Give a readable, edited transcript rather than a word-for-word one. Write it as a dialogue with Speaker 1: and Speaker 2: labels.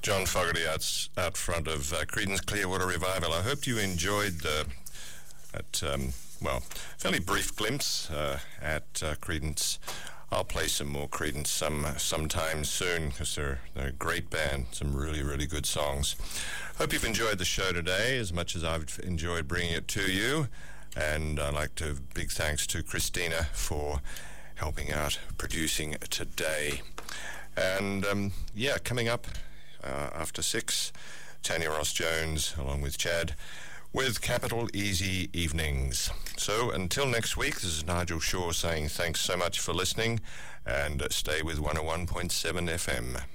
Speaker 1: John Fogerty out front of Creedence Clearwater Revival. I hope you enjoyed fairly brief glimpse at Creedence. I'll play some more Creedence sometime soon because they're a great band, some really, really good songs. Hope you've enjoyed the show today as much as I've enjoyed bringing it to you. And I'd like to big thanks to Christina for helping out producing today. And coming up after 6, Tanya Ross-Jones along with Chad with Capital Easy Evenings. So until next week, this is Nigel Shaw saying thanks so much for listening and stay with 101.7 FM.